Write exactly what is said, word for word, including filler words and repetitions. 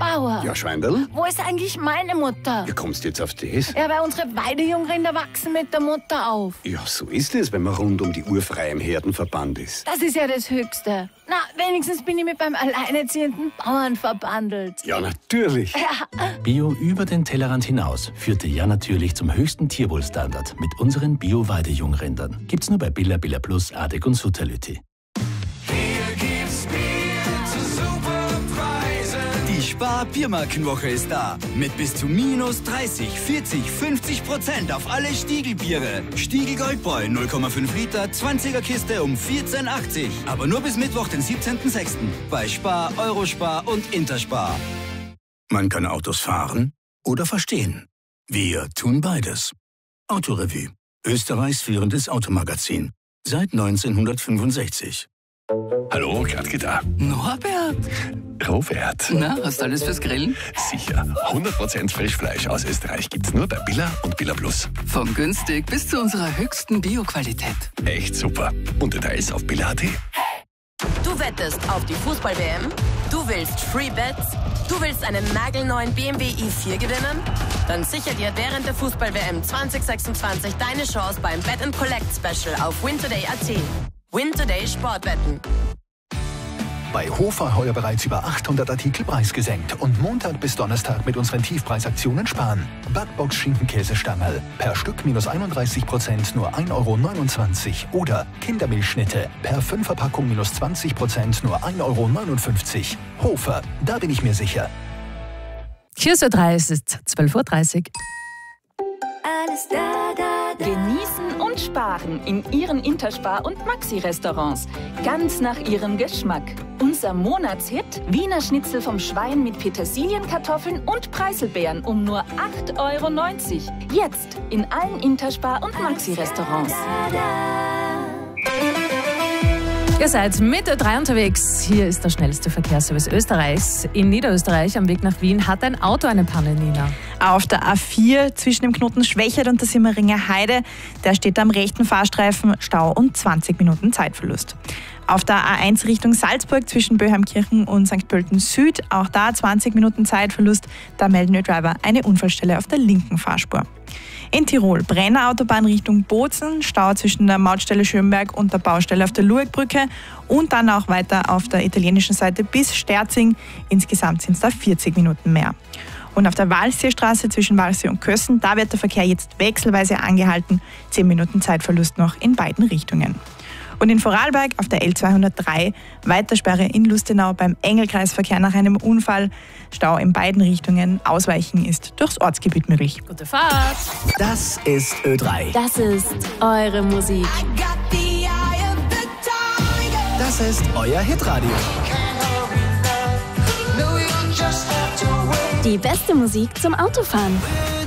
Bauer. Ja, Schweindl? Wo ist eigentlich meine Mutter? Wie kommst du jetzt auf das? Ja, weil unsere Weidejungrinder wachsen mit der Mutter auf. Ja, so ist es, wenn man rund um die Uhr frei im Herdenverband ist. Das ist ja das Höchste. Na, wenigstens bin ich mit beim alleinerziehenden Bauern verbandelt. Ja, natürlich. Ja. Bio über den Tellerrand hinaus führte ja natürlich zum höchsten Tierwohlstandard mit unseren Bio-Weidejungrindern. Gibt's nur bei Billa, Billa Plus, Adek und Sutterlütti. Die Spar-Biermarkenwoche ist da. Mit bis zu minus dreißig, vierzig, fünfzig Prozent auf alle Stiegelbiere. Stiegel Goldbräu null Komma fünf Liter, zwanziger Kiste um vierzehn achtzig. Aber nur bis Mittwoch, den siebzehnten sechsten bei Spar, Eurospar und Interspar. Man kann Autos fahren oder verstehen. Wir tun beides. Autorevue, Österreichs führendes Automagazin. Seit neunzehnhundertfünfundsechzig. Hallo, Gradke da. Norbert? Robert. Na, hast du alles fürs Grillen? Sicher. hundert Prozent Frischfleisch aus Österreich gibt's nur bei Billa und Billa Plus. Von günstig bis zu unserer höchsten Bio-Qualität. Echt super. Und Details auf billa punkt at. Du wettest auf die Fußball-W M? Du willst Free Bets? Du willst einen nagelneuen B M W i vier gewinnen? Dann sicher dir während der Fußball-W M zwanzig sechsundzwanzig deine Chance beim Bet and Collect Special auf wintoday punkt at. Wintoday Sportwetten. Bei Hofer heuer bereits über achthundert Artikel preisgesenkt und Montag bis Donnerstag mit unseren Tiefpreisaktionen sparen. Backbox Schinkenkäsestangerl per Stück minus einunddreißig Prozent nur ein Euro neunundzwanzig oder Kindermilchschnitte per Fünferpackung minus zwanzig Prozent nur ein Euro neunundfünfzig. Hofer, da bin ich mir sicher. Hier ist drei, es ist zwölf Uhr dreißig. Alles da, da, da. Genießen und sparen in Ihren Interspar- und Maxi-Restaurants. Ganz nach Ihrem Geschmack. Unser Monatshit: Wiener Schnitzel vom Schwein mit Petersilienkartoffeln und Preiselbeeren um nur acht Euro neunzig. Jetzt in allen Interspar- und Maxi-Restaurants. Ihr seid mit Ö drei unterwegs. Hier ist der schnellste Verkehrsservice Österreichs. In Niederösterreich am Weg nach Wien hat ein Auto eine Panne, Nina. Auf der A vier zwischen dem Knoten Schwechat und der Simmeringer Heide, der steht am rechten Fahrstreifen, Stau und zwanzig Minuten Zeitverlust. Auf der A eins Richtung Salzburg zwischen Böheimkirchen und Sankt Pölten Süd, auch da zwanzig Minuten Zeitverlust. Da melden Ö-Driver eine Unfallstelle auf der linken Fahrspur. In Tirol, Brenner Autobahn Richtung Bozen, Stau zwischen der Mautstelle Schönberg und der Baustelle auf der Luegbrücke und dann auch weiter auf der italienischen Seite bis Sterzing. Insgesamt sind es da vierzig Minuten mehr. Und auf der Walsseestraße zwischen Walsee und Kössen, da wird der Verkehr jetzt wechselweise angehalten. zehn Minuten Zeitverlust noch in beiden Richtungen. Und in Vorarlberg auf der L zweihundertdrei Weitersperre in Lustenau beim Engelkreisverkehr nach einem Unfall. Stau in beiden Richtungen. Ausweichen ist durchs Ortsgebiet möglich. Gute Fahrt! Das ist Ö drei. Das ist eure Musik. Das ist euer Hitradio. Die beste Musik zum Autofahren.